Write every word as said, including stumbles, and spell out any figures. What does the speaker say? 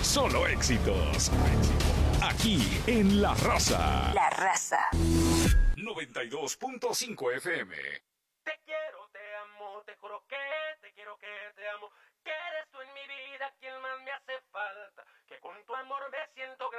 solo éxitos. Aquí en La Raza. La Raza. noventa y dos punto cinco F M. Te quiero, te amo, te juro que te quiero, que te amo. Que eres tú en mi vida quien más me hace falta. Que con tu amor me siento grande.